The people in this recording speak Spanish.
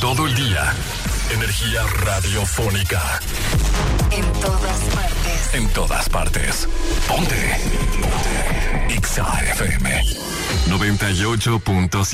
todo el día. Energía radiofónica. En todas partes. En todas partes. Ponte. Ponte. XAFM 98.7.